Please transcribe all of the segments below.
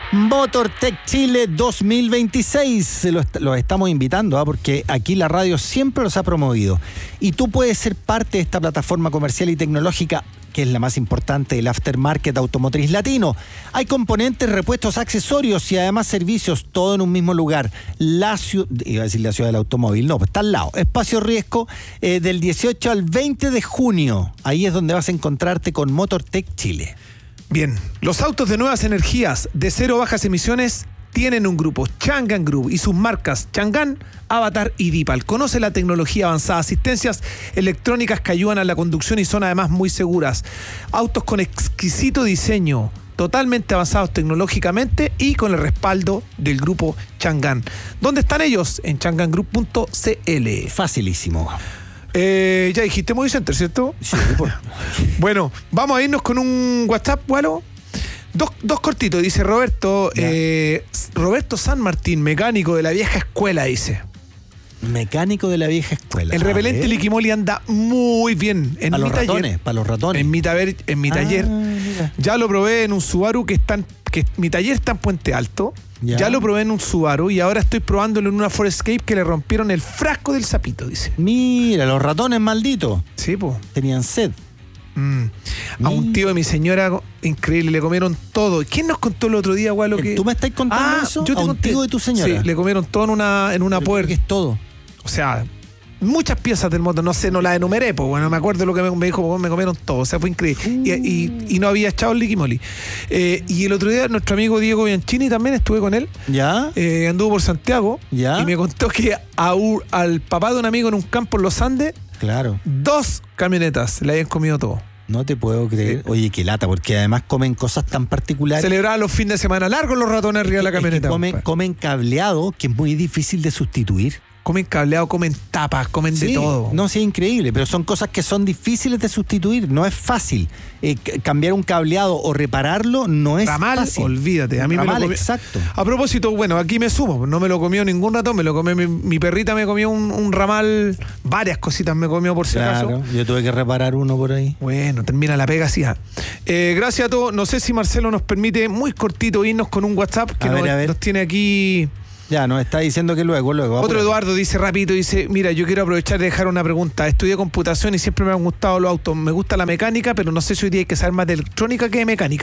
MotorTech Chile 2026. Los estamos invitando, porque aquí la radio siempre los ha promovido. Y tú puedes ser parte de esta plataforma comercial y tecnológica, que es la más importante del aftermarket automotriz latino. Hay componentes, repuestos, accesorios y además servicios, todo en un mismo lugar. Iba a decir la ciudad del automóvil, no, pues está al lado. Espacio Riesgo, del 18 al 20 de junio. Ahí es donde vas a encontrarte con MotorTech Chile. Bien, los autos de nuevas energías de cero bajas emisiones tienen un grupo, Changan Group, y sus marcas Changan, Avatar y Dipal. Conoce la tecnología avanzada, asistencias electrónicas que ayudan a la conducción y son además muy seguras. Autos con exquisito diseño, totalmente avanzados tecnológicamente y con el respaldo del grupo Changan. ¿Dónde están ellos? En changangroup.cl. Facilísimo. Ya dijiste Movie Center, ¿cierto? Sí, pues. Bueno, vamos a irnos con un WhatsApp, Gualo. Dos cortitos, dice Roberto. Roberto San Martín, mecánico de la vieja escuela, dice. Mecánico de la vieja escuela. El repelente Liquimoli anda muy bien. Para los ratones. En mi taller. Mira. Ya lo probé en un Subaru que mi taller está en Puente Alto. Ya lo probé en un Subaru y ahora estoy probándolo en una Forescape que le rompieron el frasco del sapito, dice. Mira, los ratones malditos. Sí, pues. Tenían sed. A un tío de mi señora, increíble, le comieron todo. ¿Quién nos contó el otro día, Gualo? ¿Tú me estás contando eso? Yo te conté. Un tío de tu señora. Sí, le comieron todo en una puerta. ¿Qué es todo? O sea, muchas piezas del motor, no sé, no las enumeré, pues bueno, me acuerdo lo que me dijo, me comieron todo, o sea, fue increíble. Y no había echado el liquimoli. Y el otro día nuestro amigo Diego Bianchini también, estuve con él. ¿Ya? Anduvo por Santiago. ¿Ya? Y me contó que al papá de un amigo en un campo en los Andes, claro, 2 camionetas le habían comido todo. No te puedo creer. Oye, qué lata, porque además comen cosas tan particulares. Celebraban los fines de semana largos los ratones arriba de la camioneta. Comen cableado, que es muy difícil de sustituir. Comen cableado, comen tapas, comen de todo. No, sí, increíble, pero son cosas que son difíciles de sustituir. No es fácil. Cambiar un cableado o repararlo no es fácil. Olvídate. A mí Ramal, me lo comió. Exacto. A propósito, bueno, aquí me sumo. No me lo comió ningún ratón, me lo comió mi perrita, me comió un ramal. Varias cositas me comió por si acaso. Yo tuve que reparar uno por ahí. Bueno, termina la pega así. Gracias a todos. No sé si Marcelo nos permite muy cortito irnos con un WhatsApp que nos tiene aquí. Ya, nos está diciendo que luego. Otro Eduardo dice rapidito, dice, mira, yo quiero aprovechar de dejar una pregunta. Estudié computación y siempre me han gustado los autos. Me gusta la mecánica, pero no sé si hoy día hay que saber más de electrónica que de mecánica.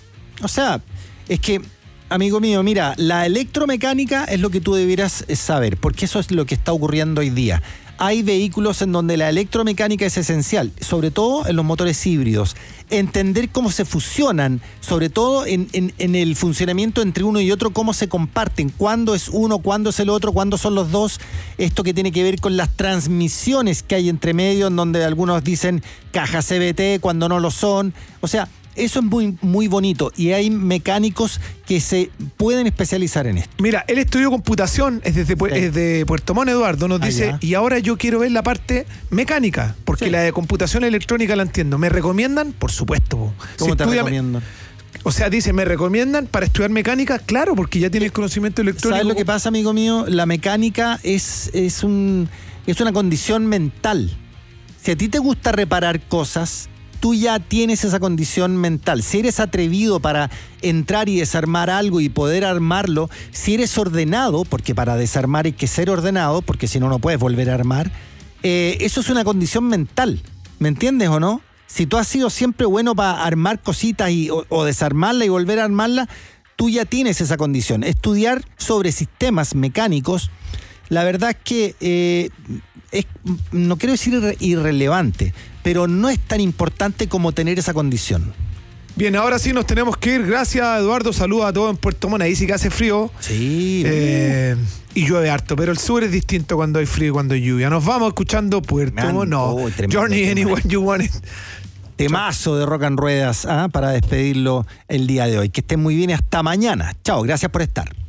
O sea, es que, amigo mío, mira, la electromecánica es lo que tú debieras saber, porque eso es lo que está ocurriendo hoy día. Hay vehículos en donde la electromecánica es esencial, sobre todo en los motores híbridos. Entender cómo se fusionan, sobre todo en el funcionamiento entre uno y otro, cómo se comparten, cuándo es uno, cuándo es el otro, cuándo son los dos. Esto que tiene que ver con las transmisiones que hay entre medio, en donde algunos dicen caja CVT cuando no lo son. O sea, eso es muy, muy bonito y hay mecánicos que se pueden especializar en esto. Mira, él estudió computación, es de Puerto Montt, Eduardo, nos dice, y ahora yo quiero ver la parte mecánica, porque la de computación electrónica la entiendo. ¿Me recomiendan? Por supuesto. ¿Cómo te recomiendan? O sea, dice, ¿me recomiendan para estudiar mecánica? Claro, porque ya tienes conocimiento electrónico. ¿Sabes lo que pasa, amigo mío? La mecánica es una condición mental. Si a ti te gusta reparar cosas, tú ya tienes esa condición mental. Si eres atrevido para entrar y desarmar algo y poder armarlo, si eres ordenado, porque para desarmar hay que ser ordenado, porque si no, no puedes volver a armar, eso es una condición mental. ¿Me entiendes o no? Si tú has sido siempre bueno para armar cositas o desarmarla y volver a armarla, tú ya tienes esa condición. Estudiar sobre sistemas mecánicos, la verdad es que no quiero decir irrelevante, pero no es tan importante como tener esa condición. Bien, ahora sí nos tenemos que ir. Gracias, Eduardo. Saludos a todos en Puerto Montt. Ahí sí que hace frío. Sí. Y llueve harto, pero el sur es distinto cuando hay frío y cuando hay lluvia. Nos vamos escuchando Puerto Montt. No, Journey Anyone You Want It. Temazo de Rock and Ruedas para despedirlo el día de hoy. Que estén muy bien y hasta mañana. Chao, gracias por estar.